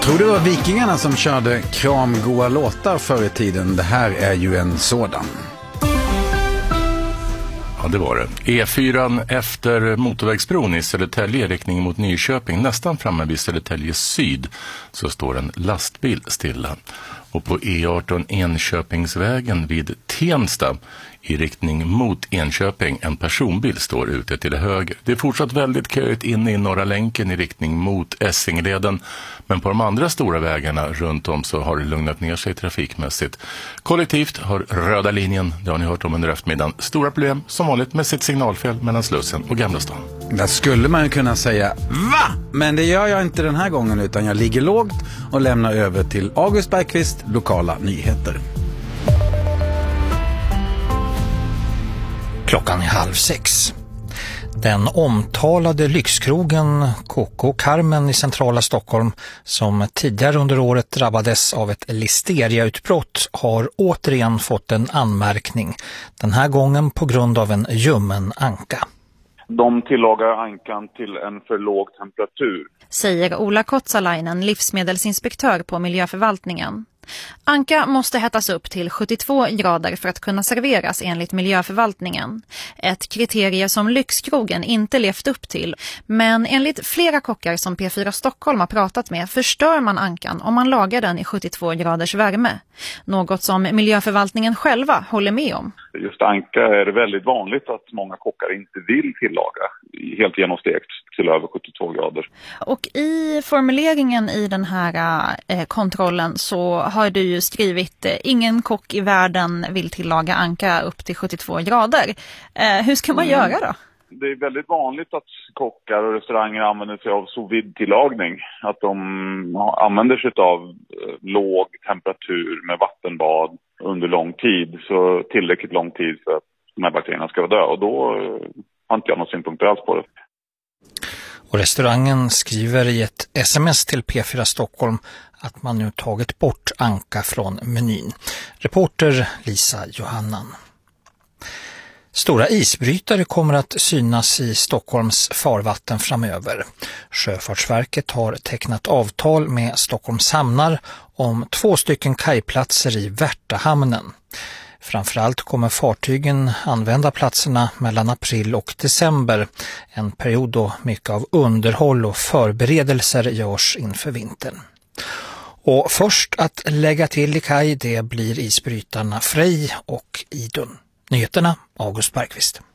Tror du det var vikingarna som körde kramgoa låtar förr i tiden? Det här är ju en sådan. Ja, det var det. E4 efter motorvägsbron i Södertälje riktning mot Nyköping, nästan framme vid Södertälje syd, så står en lastbil stilla. Och på E18 Enköpingsvägen vid Tensta i riktning mot Enköping, en personbil står ute till höger. Det är fortsatt väldigt köigt inne i Norra länken i riktning mot Essingleden, men på de andra stora vägarna runt om så har det lugnat ner sig trafikmässigt. Kollektivt har röda linjen, det har ni hört om under eftermiddagen, stora problem som vanligt med sitt signalfel mellan Slussen och Gamla stan. Där skulle man kunna säga va? Men det gör jag inte den här gången, utan jag ligger lågt och lämnar över till August Bergqvist, lokala nyheter. Klockan är 5:30. Den omtalade lyxkrogen Coco Carmen i centrala Stockholm, som tidigare under året drabbades av ett listeriautbrott, har återigen fått en anmärkning. Den här gången på grund av en ljummen anka. De tillagar ankan till en för låg temperatur, säger Ola Kotsalainen, livsmedelsinspektör på miljöförvaltningen. Anka måste hettas upp till 72 grader för att kunna serveras enligt miljöförvaltningen. Ett kriterie som lyxkrogen inte levt upp till. Men enligt flera kockar som P4 Stockholm har pratat med förstör man ankan om man lagar den i 72 graders värme. Något som miljöförvaltningen själva håller med om. Just anka är det väldigt vanligt att många kockar inte vill tillaga helt genomstekt till över 72 grader. Och i formuleringen i den här kontrollen så har du ju skrivit ingen kock i världen vill tillaga anka upp till 72 grader. Hur ska man göra då? Det är väldigt vanligt att kockar och restauranger använder sig av sous vide-tillagning. Att de använder sig av låg temperatur med vattenbad under lång tid. Så tillräckligt lång tid för att de här bakterierna ska vara dö. Och då har inte jag någon synpunkt alls på det. Och restaurangen skriver i ett sms till P4 Stockholm att man nu tagit bort anka från menyn. Reporter Lisa Johannan. Stora isbrytare kommer att synas i Stockholms farvatten framöver. Sjöfartsverket har tecknat avtal med Stockholms hamnar om 2 stycken kajplatser i Värtahamnen. Framförallt kommer fartygen använda platserna mellan april och december, en period då mycket av underhåll och förberedelser görs inför vintern. Och först att lägga till i kaj, det blir isbrytarna Frej och Idun. Nyheterna, August Bergqvist.